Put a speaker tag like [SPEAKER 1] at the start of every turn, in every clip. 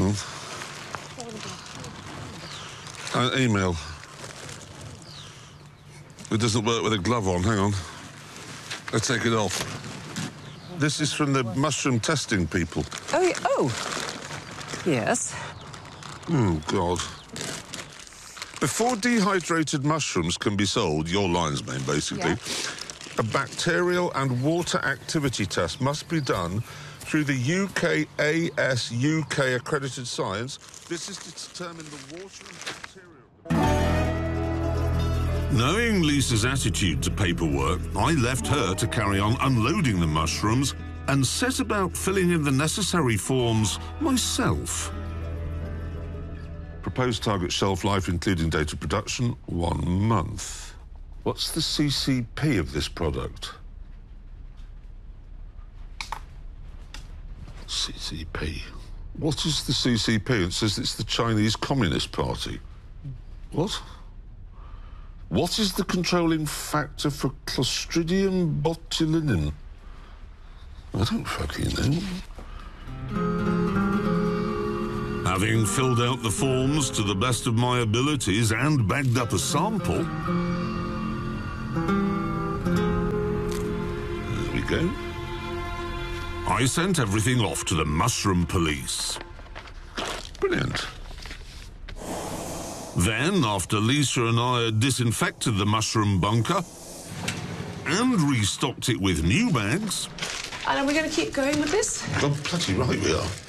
[SPEAKER 1] on. Email. It doesn't work with a glove on. Hang on. Let's take it off. This is from the mushroom testing people.
[SPEAKER 2] Oh, yeah. Oh. Yes.
[SPEAKER 1] Oh, God. Before dehydrated mushrooms can be sold, your lion's mane, basically, a bacterial and water activity test must be done through the UKAS UK accredited science. This is to determine the water and bacterial... Knowing Lisa's attitude to paperwork, I left her to carry on unloading the mushrooms and set about filling in the necessary forms myself. Proposed target shelf life, including date of production, 1 month. What's the CCP of this product? CCP. What is the CCP? It says it's the Chinese Communist Party. What? What is the controlling factor for Clostridium botulinum? I don't fucking know. Having filled out the forms to the best of my abilities and bagged up a sample... There we go. I sent everything off to the mushroom police. Brilliant. Then, after Lisa and I had disinfected the mushroom bunker and restocked it with new bags...
[SPEAKER 3] And are we going to keep going with this?
[SPEAKER 1] Oh, bloody right we are.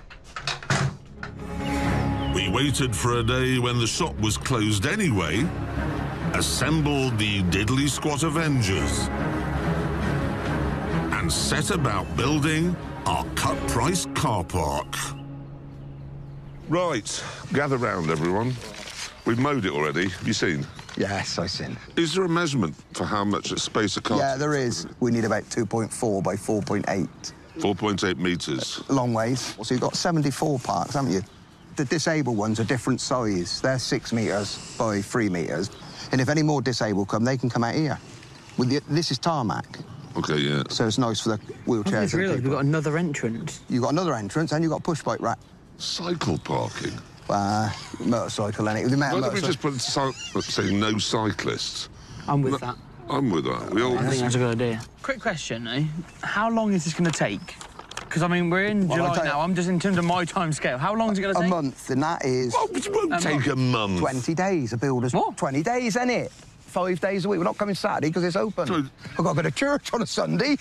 [SPEAKER 1] We waited for a day when the shop was closed anyway, assembled the Diddley Squat Avengers, and set about building our cut-price car park. Right, gather round, everyone. We've mowed it already. Have you seen?
[SPEAKER 4] Yes, I've seen.
[SPEAKER 1] Is there a measurement for how much space a car...
[SPEAKER 4] Yeah, there is. We need about 2.4 by 4.8.
[SPEAKER 1] 4.8 metres.
[SPEAKER 4] Long ways. So you've got 74 parks, haven't you? The disabled ones are different size. They're 6 metres by 3 metres. And if any more disabled come, they can come out here. This is tarmac.
[SPEAKER 1] OK, yeah.
[SPEAKER 4] So it's nice for the wheelchairs.
[SPEAKER 2] I realised we've got another entrance.
[SPEAKER 4] You've got another entrance and you've got a push-bike rack.
[SPEAKER 1] Cycle parking?
[SPEAKER 4] Motorcycle, any.
[SPEAKER 1] Why don't we just put say no cyclists?
[SPEAKER 2] I'm with that.
[SPEAKER 1] I'm with that. We all...
[SPEAKER 2] I think that's a good idea. Quick question, eh? How long is this going to take? Because, I mean, we're in July now. I'm just in terms of my time scale. How long is it going to take?
[SPEAKER 4] A month, and that is...
[SPEAKER 1] Well, it won't take a month.
[SPEAKER 4] 20 days, a builder's...
[SPEAKER 2] What?
[SPEAKER 4] 20 days, innit? 5 days a week. We're not coming Saturday because it's open.
[SPEAKER 1] So...
[SPEAKER 4] I've got to go to church on a Sunday.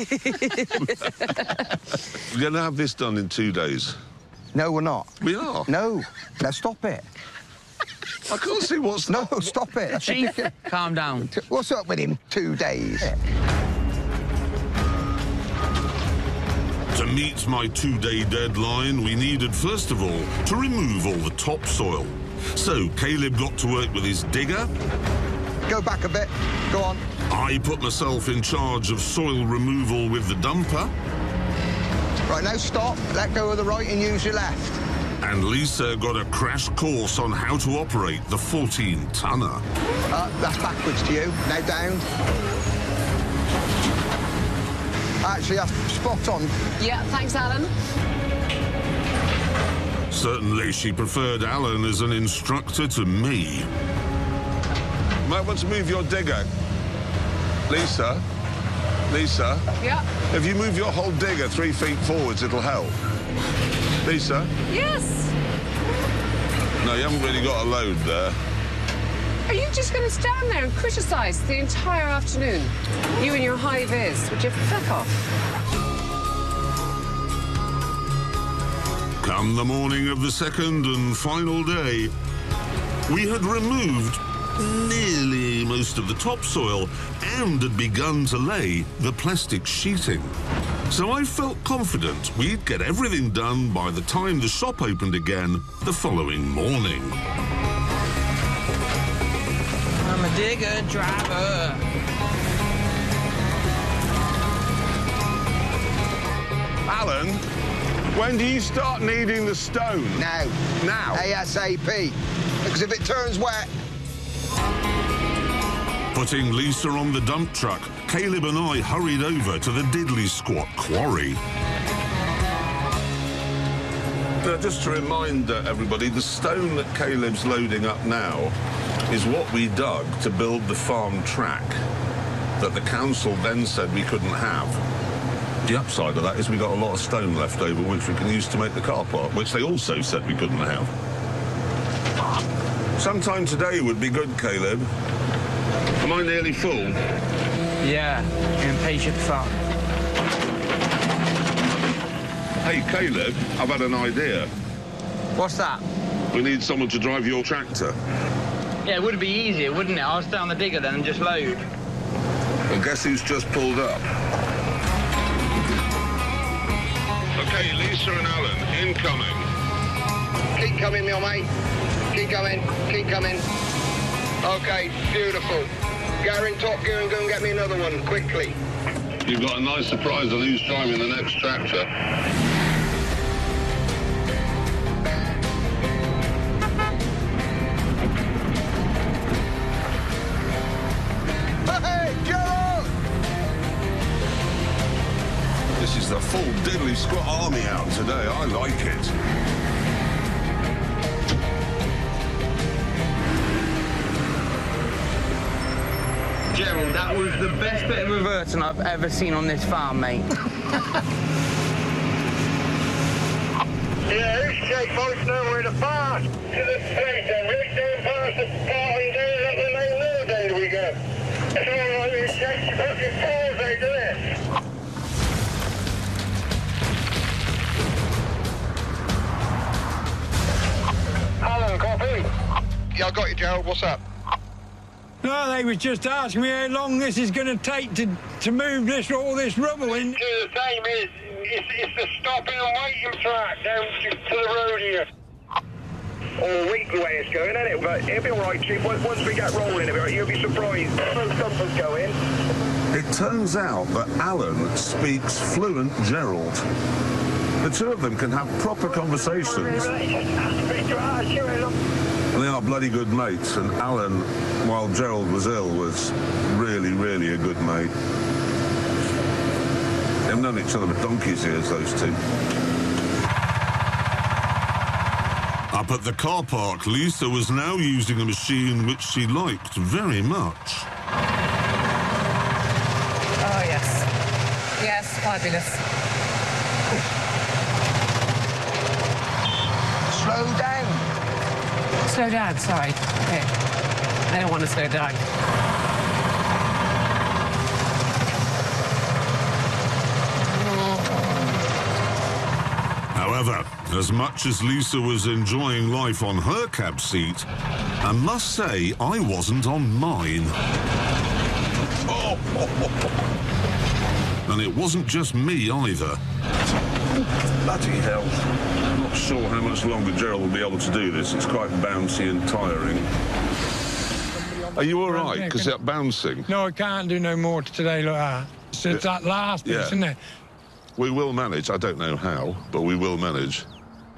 [SPEAKER 1] We're going to have this done in 2 days.
[SPEAKER 4] No, we're not.
[SPEAKER 1] We are?
[SPEAKER 4] No. Now, stop it.
[SPEAKER 1] I can't see what's...
[SPEAKER 4] No, stop it.
[SPEAKER 2] Chief, calm down.
[SPEAKER 4] What's up with him? 2 days.
[SPEAKER 1] To meet my 2-day deadline, we needed, first of all, to remove all the topsoil. So Caleb got to work with his digger.
[SPEAKER 4] Go back a bit. Go on.
[SPEAKER 1] I put myself in charge of soil removal with the dumper.
[SPEAKER 4] Right, now stop. Let go of the right and use your left.
[SPEAKER 1] And Lisa got a crash course on how to operate the 14-tonner.
[SPEAKER 4] That's backwards to you. Now down. Actually, that's spot on.
[SPEAKER 3] Yeah, thanks, Alan.
[SPEAKER 1] Certainly, she preferred Alan as an instructor to me. Might want to move your digger. Lisa? Lisa?
[SPEAKER 3] Yeah?
[SPEAKER 1] If you move your whole digger 3 feet forwards, it'll help. Lisa?
[SPEAKER 3] Yes?
[SPEAKER 1] No, you haven't really got a load there.
[SPEAKER 3] Are you just going to stand there and criticise the entire afternoon? You and your high-vis. Would you fuck off?
[SPEAKER 1] Come the morning of the second and final day, we had removed nearly most of the topsoil and had begun to lay the plastic sheeting. So I felt confident we'd get everything done by the time the shop opened again the following morning.
[SPEAKER 2] I'm a digger driver.
[SPEAKER 1] Alan, when do you start needing the stone?
[SPEAKER 4] Now.
[SPEAKER 1] Now?
[SPEAKER 4] ASAP. Because if it turns wet...
[SPEAKER 1] Putting Lisa on the dump truck, Caleb and I hurried over to the Diddley Squat quarry. Now, just to remind everybody, the stone that Caleb's loading up now is what we dug to build the farm track that the council then said we couldn't have. The upside of that is we got a lot of stone left over which we can use to make the car park, which they also said we couldn't have. Sometime today would be good, Caleb. Am I nearly full?
[SPEAKER 2] Yeah, impatient fuck.
[SPEAKER 1] Hey, Caleb, I've had an idea.
[SPEAKER 2] What's that?
[SPEAKER 1] We need someone to drive your tractor.
[SPEAKER 2] Yeah, it would be easier, wouldn't it? I'll stay on the digger then and just load.
[SPEAKER 1] Well, guess who's just pulled up? Okay, Lisa and Alan, incoming.
[SPEAKER 5] Keep coming, my mate. Keep coming, keep coming. Okay, beautiful. Go in top gear and go and get me another one, quickly.
[SPEAKER 1] You've got a nice surprise on who's driving the next tractor.
[SPEAKER 4] Hey, Gerald!
[SPEAKER 1] This is the full diddly squat army out today. I like it.
[SPEAKER 2] Gerald, that was the best bit of reversing I've ever seen on this farm, mate.
[SPEAKER 5] Yeah, this Jake both know where to pass. To the street, and Rick down past the party down at the main road there we go. It's all right, it's Jake's fucking paws, they do it. Alan, copy? Yeah, I got you, Gerald. What's up?
[SPEAKER 6] No, they was just asking me how long this is going to take to move all this rubble in.
[SPEAKER 5] The same is, it's the stopping and waiting track down to the road here. All week the way it's going, isn't it? But it'll be all right, Chief. Once we get rolling, you'll be surprised. Both dumpers go in.
[SPEAKER 1] It turns out that Alan speaks fluent Gerald. The two of them can have proper conversations. They are bloody good mates, and Alan, while Gerald was ill, was really, really a good mate. They've known each other for donkey's years, those two. Up at the car park, Lisa was now using a machine which she liked very much.
[SPEAKER 3] Oh, yes. Yes, fabulous.
[SPEAKER 4] Slow down.
[SPEAKER 3] Slow down, sorry. Okay. I don't want to slow down.
[SPEAKER 1] However, as much as Lisa was enjoying life on her cab seat, I must say I wasn't on mine. And it wasn't just me either. Bloody hell. I'm not sure how much longer Gerald will be able to do this. It's quite bouncy and tiring. Are you all right? Because it's bouncing.
[SPEAKER 6] No, I can't do no more today like that. It's that last bit, isn't it?
[SPEAKER 1] We will manage. I don't know how, but we will manage.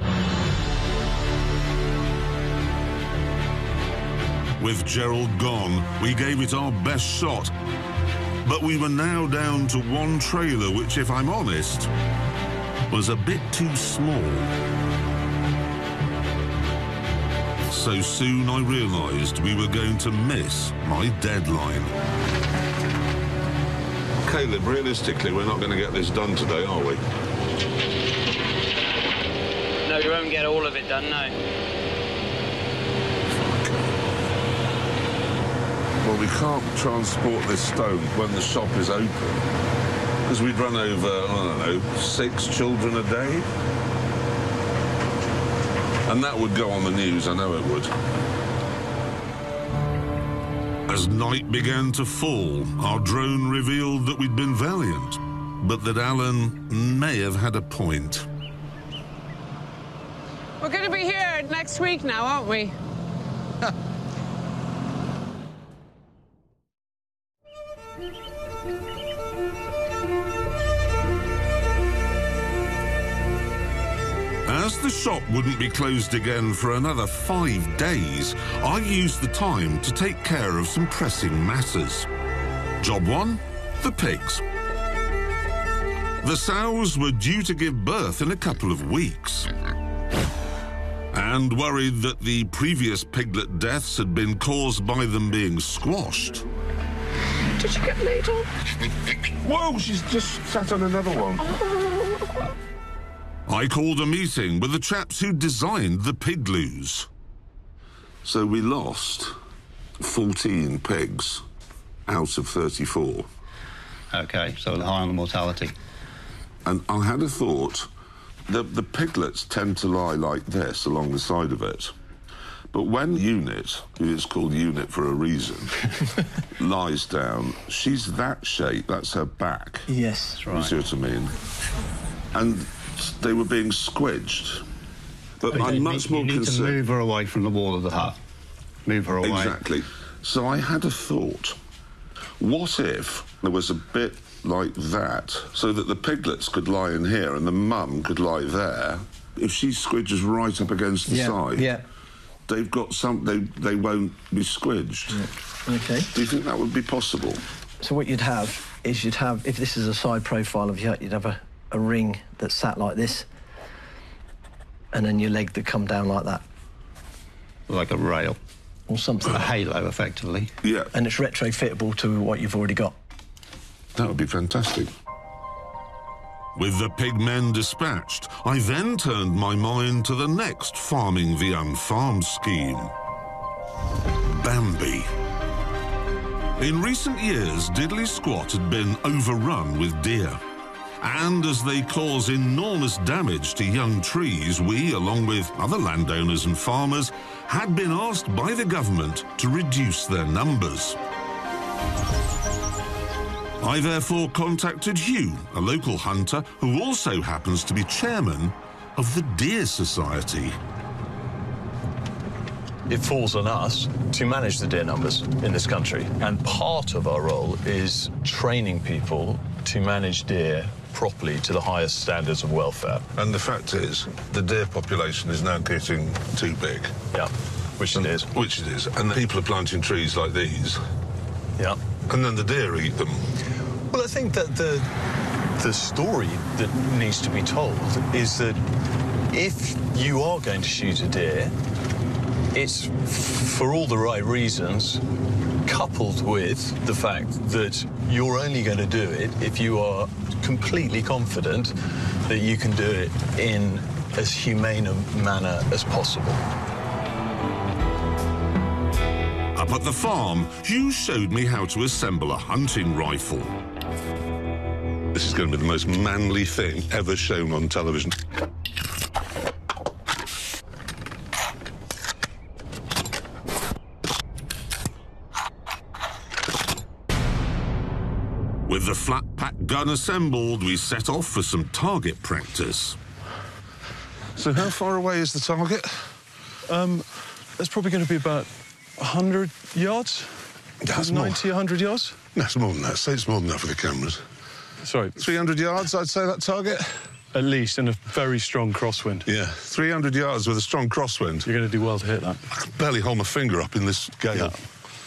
[SPEAKER 1] With Gerald gone, we gave it our best shot. But we were now down to one trailer, which, if I'm honest, was a bit too small. So soon I realised we were going to miss my deadline. Caleb, realistically, we're not going to get this done today, are we?
[SPEAKER 2] No, you won't get all of it done, no.
[SPEAKER 1] Well, we can't transport this stone when the shop is open, because we'd run over, I don't know, 6 children a day. And that would go on the news, I know it would. As night began to fall, our drone revealed that we'd been valiant, but that Alan may have had a point.
[SPEAKER 3] We're going to be here next week now, aren't we?
[SPEAKER 1] As the shop wouldn't be closed again for another 5 days, I used the time to take care of some pressing matters. Job 1, the pigs. The sows were due to give birth in a couple of weeks. And worried that the previous piglet deaths had been caused by them being squashed.
[SPEAKER 3] Did you get laid on?
[SPEAKER 1] Whoa, she's just sat on another one. I called a meeting with the chaps who designed the pigloos. So we lost 14 pigs out of 34.
[SPEAKER 7] OK, so high on the mortality.
[SPEAKER 1] And I had a thought. The piglets tend to lie like this along the side of it. But when Unit, who is called Unit for a reason, lies down, she's that shape, that's her back.
[SPEAKER 8] Yes, that's right.
[SPEAKER 1] You see what I mean? And they were being squidged. But I'm much more concerned.
[SPEAKER 7] You need to move her away from the wall of the hut. Move her away.
[SPEAKER 1] Exactly. So I had a thought. What if there was a bit like that, so that the piglets could lie in here and the mum could lie there? If she squidges right up against the side, they've got they won't be squidged.
[SPEAKER 8] Yeah. OK.
[SPEAKER 1] Do you think that would be possible?
[SPEAKER 8] So what you'd have is if this is a side profile of your hut, you'd have a ring that sat like this, and then your leg that come down like that.
[SPEAKER 7] Like a rail.
[SPEAKER 8] Or something.
[SPEAKER 7] A halo, effectively.
[SPEAKER 1] Yeah.
[SPEAKER 8] And it's retrofittable to what you've already got.
[SPEAKER 1] That would be fantastic. With the pigmen dispatched, I then turned my mind to the next farming the unfarmed scheme. Bambi. In recent years, Diddley Squat had been overrun with deer. And as they cause enormous damage to young trees, we, along with other landowners and farmers, had been asked by the government to reduce their numbers. I therefore contacted Hugh, a local hunter who also happens to be chairman of the Deer Society.
[SPEAKER 9] It falls on us to manage the deer numbers in this country, and part of our role is training people to manage deer properly to the highest standards of welfare.
[SPEAKER 1] And the fact is, the deer population is now getting too big.
[SPEAKER 9] Yeah, which it is.
[SPEAKER 1] Which it is. And people are planting trees like these.
[SPEAKER 9] Yeah.
[SPEAKER 1] And then the deer eat them.
[SPEAKER 9] Well, I think that the story that needs to be told is that if you are going to shoot a deer, it's for all the right reasons, coupled with the fact that you're only going to do it if you are completely confident that you can do it in as humane a manner as possible.
[SPEAKER 1] Up at the farm, Hugh showed me how to assemble a hunting rifle. This is going to be the most manly thing ever shown on television. With the flat-pack gun assembled, we set off for some target practice. So how far away is the target?
[SPEAKER 9] That's probably going to be about 100 yards?
[SPEAKER 1] That's
[SPEAKER 9] 90, 100 yards?
[SPEAKER 1] That's more than that. Say it's more than that for the cameras.
[SPEAKER 9] Sorry.
[SPEAKER 1] 300 yards, I'd say, that target?
[SPEAKER 9] At least, in a very strong crosswind.
[SPEAKER 1] Yeah, 300 yards with a strong crosswind.
[SPEAKER 9] You're going to do well to hit that.
[SPEAKER 1] I can barely hold my finger up in this gale.
[SPEAKER 9] Yeah.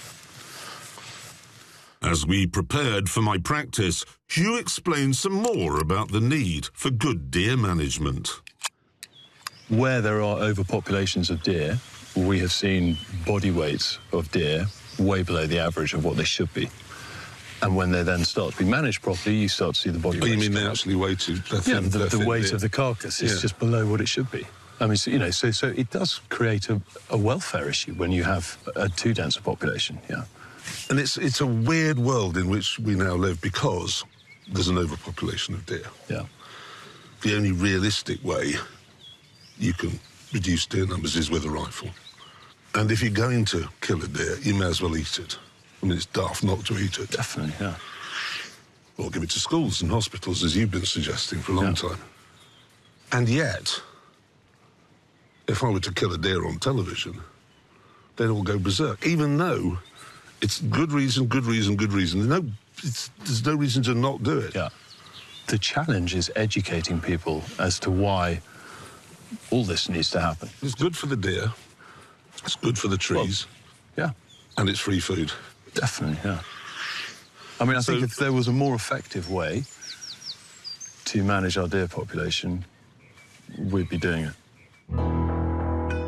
[SPEAKER 1] As we prepared for my practice, Hugh explained some more about the need for good deer management.
[SPEAKER 9] Where there are overpopulations of deer, we have seen body weights of deer way below the average of what they should be. And when they then start to be managed properly, you start to see the body weight.
[SPEAKER 1] You mean they actually weigh too?
[SPEAKER 9] Yeah, the weight of the carcass is just below what it should be. I mean, so, you know, so it does create a welfare issue when you have a too dense a population, yeah.
[SPEAKER 1] And it's a weird world in which we now live because there's an overpopulation of deer.
[SPEAKER 9] Yeah.
[SPEAKER 1] The only realistic way you can reduce deer numbers is with a rifle. And if you're going to kill a deer, you may as well eat it. I mean, it's daft not to eat it.
[SPEAKER 9] Definitely, yeah.
[SPEAKER 1] Or give it to schools and hospitals, as you've been suggesting for a long time. And yet, if I were to kill a deer on television, they'd all go berserk, even though it's good reason, good reason, good reason. There's no reason to not do it.
[SPEAKER 9] Yeah. The challenge is educating people as to why all this needs to happen.
[SPEAKER 1] It's good for the deer. It's good for the trees.
[SPEAKER 9] Well, yeah.
[SPEAKER 1] And it's free food.
[SPEAKER 9] Definitely, yeah. I mean, I think if there was a more effective way to manage our deer population, we'd be doing it.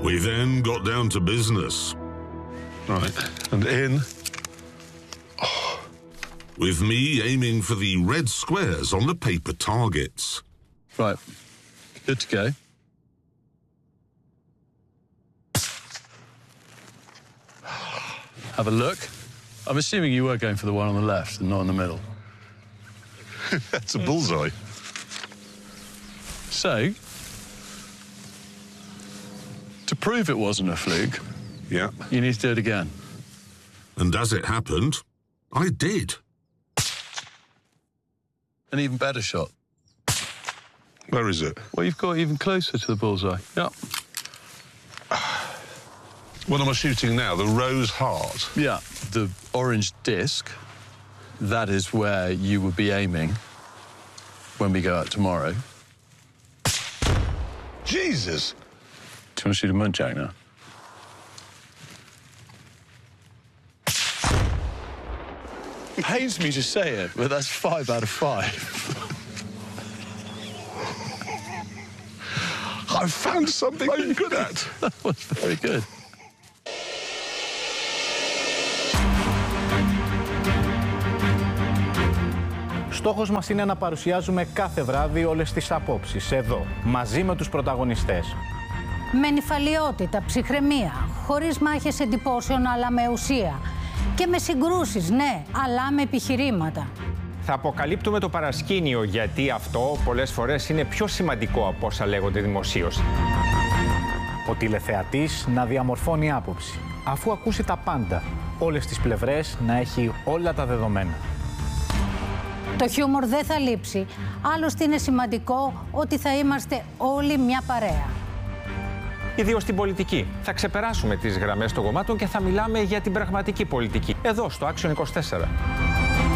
[SPEAKER 1] We then got down to business.
[SPEAKER 9] Right, and in.
[SPEAKER 1] With me aiming for the red squares on the paper targets.
[SPEAKER 9] Right, good to go. Have a look. I'm assuming you were going for the one on the left and not in the middle.
[SPEAKER 10] That's a bullseye.
[SPEAKER 9] So, to prove it wasn't a fluke,
[SPEAKER 10] Yeah.
[SPEAKER 9] you need to do it again.
[SPEAKER 1] And as it happened, I did.
[SPEAKER 9] An even better shot.
[SPEAKER 10] Where is it?
[SPEAKER 9] Well, you've got even closer to the bullseye. Yeah.
[SPEAKER 10] What am I shooting now? The rose heart?
[SPEAKER 9] Yeah, the orange disc, that is where you would be aiming when we go out tomorrow.
[SPEAKER 10] Jesus!
[SPEAKER 9] Do you want to shoot a muntjac now? Pains me to say it, but that's 5 out of 5.
[SPEAKER 10] I found something I'm good at.
[SPEAKER 9] That was very good.
[SPEAKER 11] Στόχος μας είναι να παρουσιάζουμε κάθε βράδυ όλες τις απόψεις, εδώ, μαζί με τους πρωταγωνιστές.
[SPEAKER 12] Με νηφαλιότητα, ψυχραιμία, χωρίς μάχες εντυπώσεων αλλά με ουσία. Και με συγκρούσεις, ναι, αλλά με επιχειρήματα.
[SPEAKER 13] Θα αποκαλύπτουμε το παρασκήνιο, γιατί αυτό πολλές φορές είναι πιο σημαντικό από όσα λέγονται δημοσίως.
[SPEAKER 11] Ο τηλεθεατής να διαμορφώνει άποψη, αφού ακούσει τα πάντα, όλες τις πλευρές να έχει όλα τα δεδομένα.
[SPEAKER 12] Το χιούμορ δεν θα λείψει, άλλωστε είναι σημαντικό ότι θα είμαστε όλοι μια παρέα.
[SPEAKER 13] Ιδίως στην πολιτική. Θα ξεπεράσουμε τις γραμμές των κομμάτων και θα μιλάμε για την πραγματική πολιτική. Εδώ, στο Action 24.